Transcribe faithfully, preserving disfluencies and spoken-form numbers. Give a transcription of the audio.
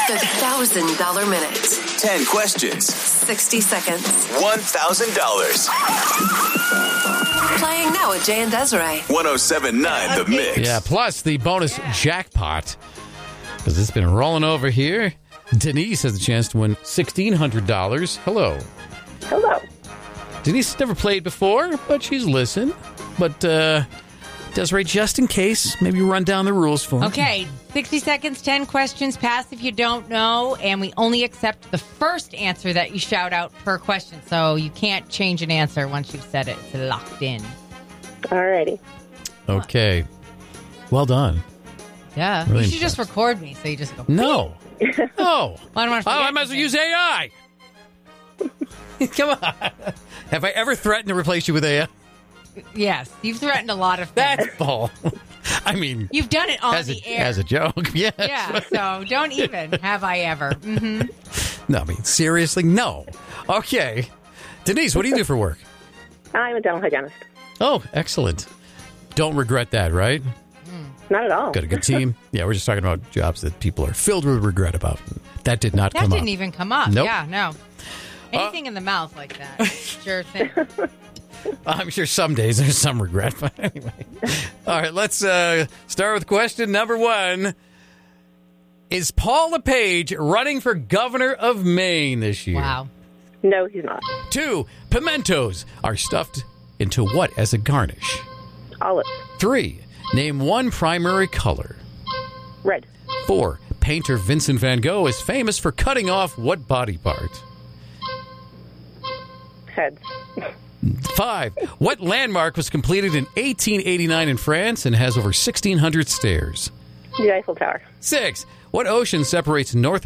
The one thousand dollars Minute. ten questions. sixty seconds. one thousand dollars. Playing now at Jay and Desiree. one oh seven point nine The Mix. Yeah, plus the bonus jackpot. Because it's been rolling over here. Denise has a chance to win sixteen hundred dollars. Hello. Hello. Denise has never played before, but she's listened. But, uh, Desiree, just in case, maybe run down the rules for me. Okay, sixty seconds, ten questions. Pass if you don't know, and we only accept the first answer that you shout out per question. So you can't change an answer once you've said it. It's locked in. Alrighty. Okay. Well done. Yeah. Really you should just record me, so you just go. No. No. Well, I don't want to Oh, forget I might as well anything. use A I. Come on. Have I ever threatened to replace you with A I? Yes, you've threatened a lot of things. That's bull. I mean, You've done it on as the a, air. as a joke. Yes. Yeah, so don't even. Have I ever? Mm-hmm. No, I mean, seriously, no. Okay. Denise, what do you do for work? I'm a dental hygienist. Oh, excellent. Don't regret that, right? Not at all. Got a good team? Yeah, we're just talking about jobs that people are filled with regret about. That did not That come didn't up. even come up. Nope. Yeah, no. Anything in the mouth like that. Sure thing. I'm sure some days there's some regret, but anyway. All right, let's uh, start with question number one. Is Paul LePage running for governor of Maine this year? Wow. No, he's not. Two, pimentos are stuffed into what as a garnish? Olive. Three, name one primary color. Red. Four, painter Vincent van Gogh is famous for cutting off what body part? Heads. Five, what landmark was completed in eighteen eighty-nine in France and has over sixteen hundred stairs? The Eiffel Tower. Six, what ocean separates North